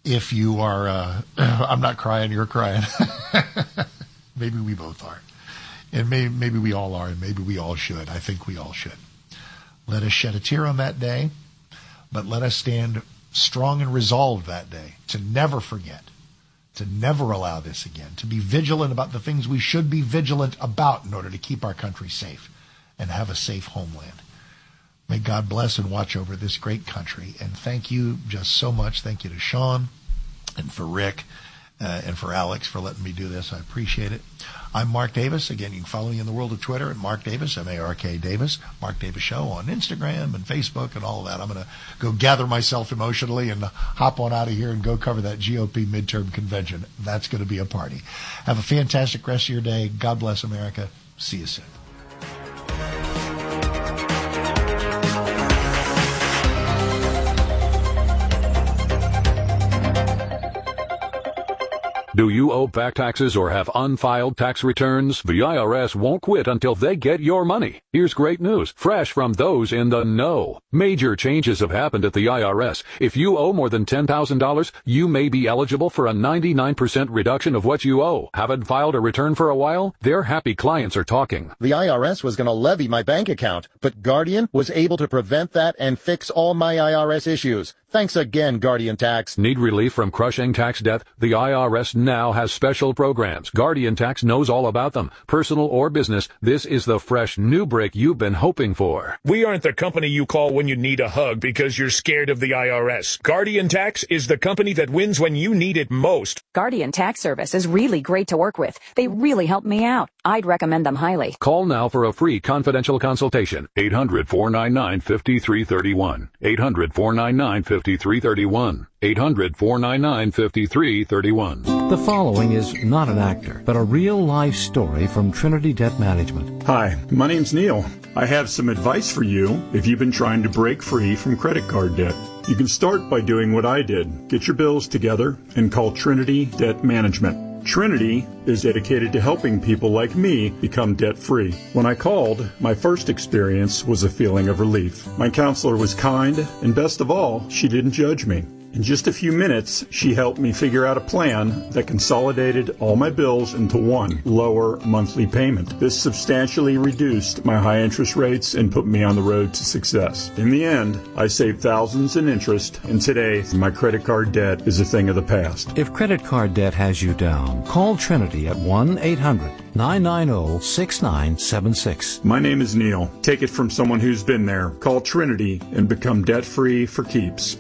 if you are, I'm not crying, you're crying. Maybe we both are. And maybe we all are, and maybe we all should. I think we all should. Let us shed a tear on that day, but let us stand strong and resolved that day to never forget, to never allow this again, to be vigilant about the things we should be vigilant about in order to keep our country safe and have a safe homeland. May God bless and watch over this great country. And thank you just so much. Thank you to Sean and for Rick and for Alex for letting me do this. I appreciate it. I'm Mark Davis. Again, you can follow me in the world of Twitter at Mark Davis, M-A-R-K Davis, Mark Davis Show on Instagram and Facebook and all of that. I'm going to go gather myself emotionally and hop on out of here and go cover that GOP midterm convention. That's going to be a party. Have a fantastic rest of your day. God bless America. See you soon. Do you owe back taxes or have unfiled tax returns? The IRS won't quit until they get your money. Here's great news, fresh from those in the know. Major changes have happened at the IRS. If you owe more than $10,000, you may be eligible for a 99% reduction of what you owe. Haven't filed a return for a while? Their happy clients are talking. The IRS was going to levy my bank account, but Guardian was able to prevent that and fix all my IRS issues. Thanks again, Guardian Tax. Need relief from crushing tax debt? The IRS now has special programs. Guardian Tax knows all about them. Personal or business, this is the fresh new break you've been hoping for. We aren't the company you call when you need a hug because you're scared of the IRS. Guardian Tax is the company that wins when you need it most. Guardian Tax Service is really great to work with. They really helped me out. I'd recommend them highly. Call now for a free confidential consultation. 800-499-5331. 800-499-5331. 800-499-5331. The following is not an actor, but a real-life story from Trinity Debt Management. Hi, my name's Neil. I have some advice for you if you've been trying to break free from credit card debt. You can start by doing what I did. Get your bills together and call Trinity Debt Management. Trinity is dedicated to helping people like me become debt-free. When I called, my first experience was a feeling of relief. My counselor was kind, and best of all, she didn't judge me. In just a few minutes, she helped me figure out a plan that consolidated all my bills into one lower monthly payment. This substantially reduced my high interest rates and put me on the road to success. In the end, I saved thousands in interest, and today, my credit card debt is a thing of the past. If credit card debt has you down, call Trinity at 1-800-990-6976. My name is Neil. Take it from someone who's been there. Call Trinity and become debt-free for keeps.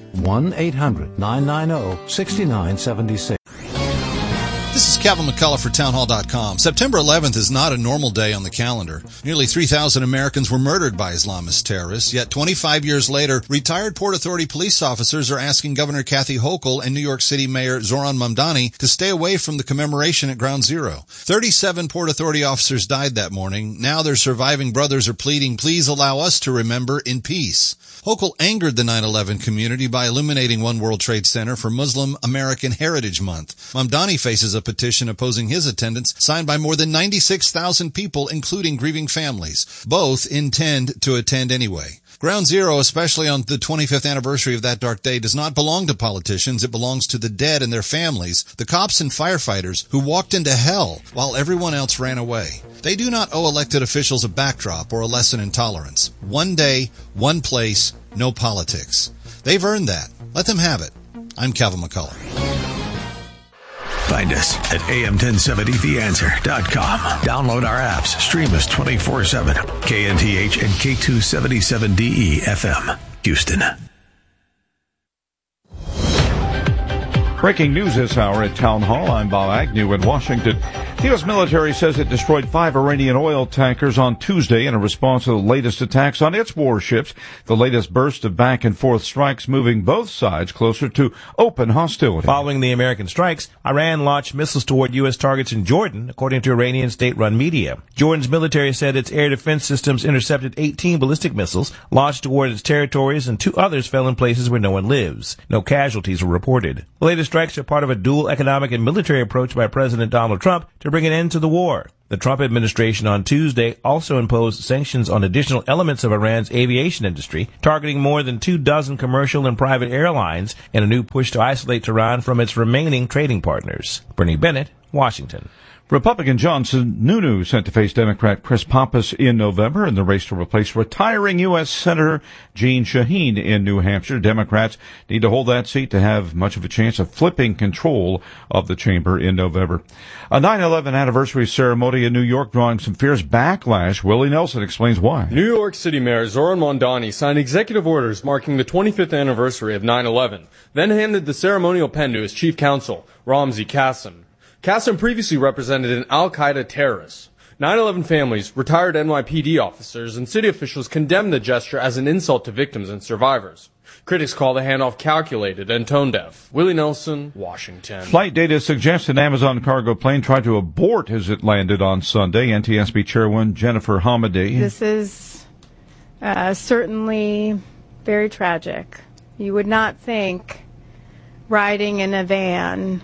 1-800-990-6976. This is Calvin McCullough for townhall.com. September 11th is not a normal day on the calendar. Nearly 3,000 Americans were murdered by Islamist terrorists, yet 25 years later, retired Port Authority police officers are asking Governor Kathy Hochul and New York City Mayor Zoran Mamdani to stay away from the commemoration at Ground Zero. 37 Port Authority officers died that morning. Now their surviving brothers are pleading, please allow us to remember in peace. Hochul angered the 9/11 community by illuminating One World Trade Center for Muslim American Heritage Month. Mamdani faces a petition opposing his attendance signed by more than 96,000 people, including grieving families. Both intend to attend anyway. Ground Zero, especially on the 25th anniversary of that dark day, does not belong to politicians. It belongs to the dead and their families, the cops and firefighters who walked into hell while everyone else ran away. They do not owe elected officials a backdrop or a lesson in tolerance. One day, one place, no politics. They've earned that. Let them have it. I'm Calvin McCullough. Find us at am1070theanswer.com. Download our apps. Stream us 24/7. KNTH and K277DE FM, Houston. Breaking news this hour at Town Hall. I'm Bob Agnew in Washington. The U.S. military says it destroyed 5 Iranian oil tankers on Tuesday in a response to the latest attacks on its warships. The latest burst of back-and-forth strikes moving both sides closer to open hostility. Following the American strikes, Iran launched missiles toward U.S. targets in Jordan, according to Iranian state-run media. Jordan's military said its air defense systems intercepted 18 ballistic missiles launched toward its territories, and 2 others fell in places where no one lives. No casualties were reported. The latest strikes are part of a dual economic and military approach by President Donald Trump to bring an end to the war. The Trump administration on Tuesday also imposed sanctions on additional elements of Iran's aviation industry, targeting more than 24 commercial and private airlines in a new push to isolate Tehran from its remaining trading partners. Bernie Bennett, Washington. Republican John Sununu set to face Democrat Chris Pappas in November in the race to replace retiring U.S. Senator Jeanne Shaheen in New Hampshire. Democrats need to hold that seat to have much of a chance of flipping control of the chamber in November. A 9/11 anniversary ceremony in New York drawing some fierce backlash. Willie Nelson explains why. New York City Mayor Zoran Mondani signed executive orders marking the 25th anniversary of 9/11, then handed the ceremonial pen to his chief counsel, Ramzi Qasem. Qasem previously represented an al-Qaeda terrorist. 9/11 families, retired NYPD officers, and city officials condemned the gesture as an insult to victims and survivors. Critics call the handoff calculated and tone-deaf. Willie Nelson, Washington. Flight data suggests an Amazon cargo plane tried to abort as it landed on Sunday. NTSB Chairwoman Jennifer Hamady. This is certainly very tragic. You would not think riding in a van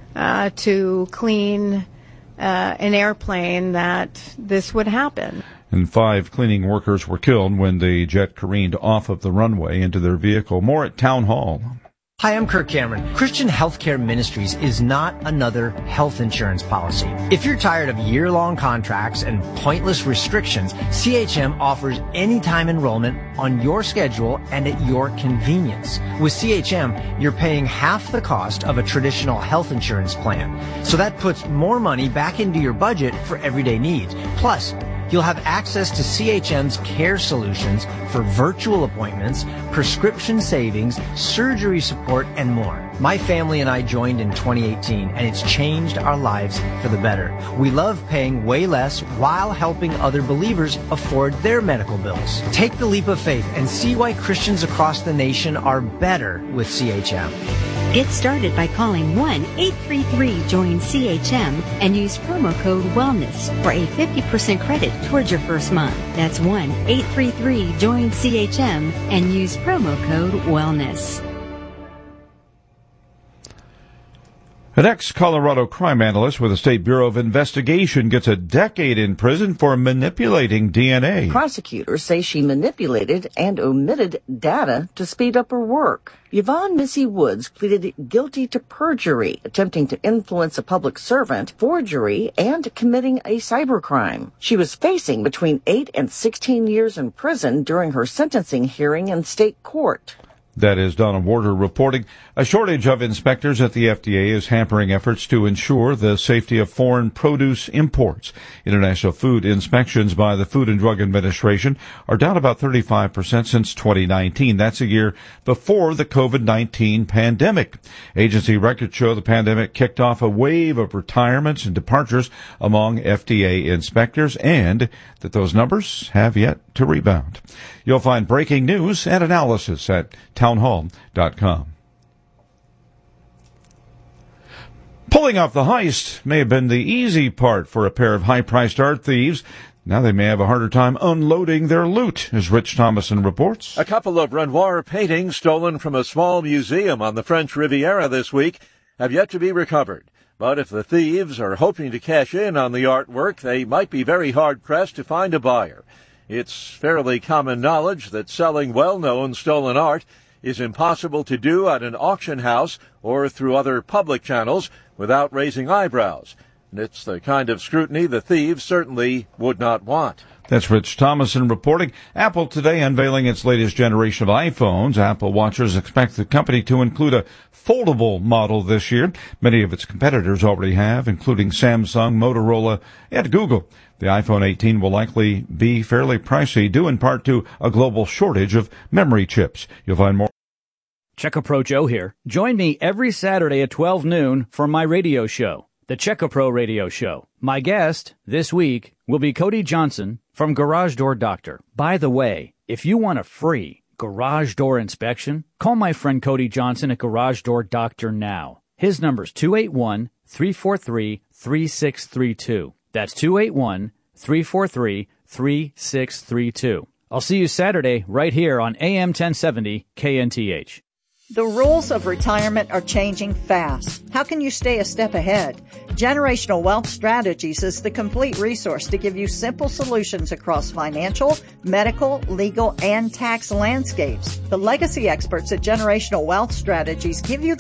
to clean an airplane that this would happen. And 5 cleaning workers were killed when the jet careened off of the runway into their vehicle. More at Town Hall. Hi, I'm Kirk Cameron. Christian Healthcare Ministries is not another health insurance policy. If you're tired of year-long contracts and pointless restrictions, CHM offers anytime enrollment on your schedule and at your convenience. With CHM, you're paying half the cost of a traditional health insurance plan. So that puts more money back into your budget for everyday needs. Plus, you'll have access to CHM's care solutions for virtual appointments, prescription savings, surgery support, and more. My family and I joined in 2018, and it's changed our lives for the better. We love paying way less while helping other believers afford their medical bills. Take the leap of faith and see why Christians across the nation are better with CHM. Get started by calling 1-833-JOIN-CHM and use promo code WELLNESS for a 50% credit towards your first month. That's 1-833-JOIN-CHM and use promo code WELLNESS. An ex-Colorado crime analyst with the State Bureau of Investigation gets a decade in prison for manipulating DNA. Prosecutors say she manipulated and omitted data to speed up her work. Yvonne Missy Woods pleaded guilty to perjury, attempting to influence a public servant, forgery, and committing a cybercrime. She was facing between 8 and 16 years in prison during her sentencing hearing in state court. That is Donna Warder reporting. A shortage of inspectors at the FDA is hampering efforts to ensure the safety of foreign produce imports. International food inspections by the Food and Drug Administration are down about 35% since 2019. That's a year before the COVID-19 pandemic. Agency records show the pandemic kicked off a wave of retirements and departures among FDA inspectors, and that those numbers have yet to rebound. You'll find breaking news and analysis at townhall.com. Pulling off the heist may have been the easy part for a pair of high-priced art thieves. Now they may have a harder time unloading their loot, as Rich Thomason reports. A couple of Renoir paintings stolen from a small museum on the French Riviera this week have yet to be recovered. But if the thieves are hoping to cash in on the artwork, they might be very hard-pressed to find a buyer. It's fairly common knowledge that selling well-known stolen art is impossible to do at an auction house or through other public channels without raising eyebrows. And it's the kind of scrutiny the thieves certainly would not want. That's Rich Thomason reporting. Apple today unveiling its latest generation of iPhones. Apple watchers expect the company to include a foldable model this year. Many of its competitors already have, including Samsung, Motorola, and Google. The iPhone 18 will likely be fairly pricey, due in part to a global shortage of memory chips. You'll find more. CheckaPro Joe here. Join me every Saturday at 12 noon for my radio show, the CheckaPro Radio Show. My guest this week will be Cody Johnson from Garage Door Doctor. By the way, if you want a free garage door inspection, call my friend Cody Johnson at Garage Door Doctor now. His number's 281-343-3632. That's 281-343-3632. I'll see you Saturday right here on AM 1070 KNTH. The rules of retirement are changing fast. How can you stay a step ahead? Generational Wealth Strategies is the complete resource to give you simple solutions across financial, medical, legal, and tax landscapes. The legacy experts at Generational Wealth Strategies give you